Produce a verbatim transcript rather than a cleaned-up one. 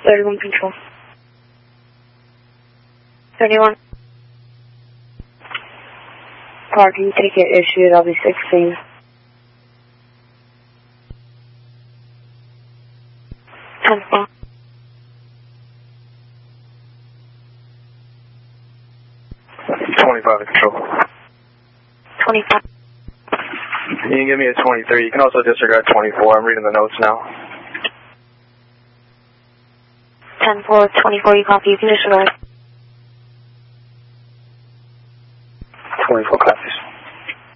thirty-one control. thirty-one. Parking ticket issued, I'll be sixteen. ten four. twenty-five control. twenty-five. You can give me a twenty-three. You can also disregard twenty-four. I'm reading the notes now. ten four, twenty-four, you copy. You can disregard.